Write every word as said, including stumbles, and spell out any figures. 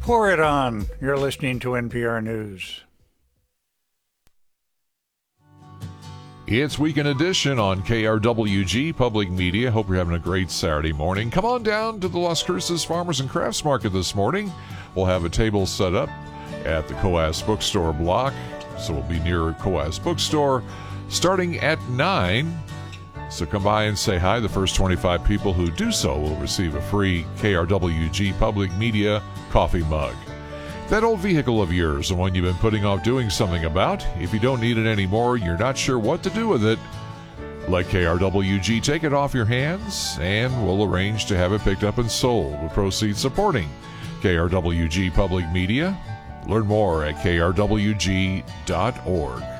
Pour it on. You're listening to N P R News. It's Weekend Edition on K R W G Public Media. Hope you're having a great Saturday morning. Come on down to the Las Cruces Farmers and Crafts Market this morning. We'll have a table set up at the Coas Bookstore block, so we'll be near Coas Bookstore starting at nine. So come by and say hi. The first twenty-five people who do so will receive a free K R W G Public Media coffee mug. That old vehicle of yours, the one you've been putting off doing something about, if you don't need it anymore, you're not sure what to do with it, let K R W G take it off your hands, and we'll arrange to have it picked up and sold, with proceeds supporting K R W G Public Media. Learn more at K R W G dot org.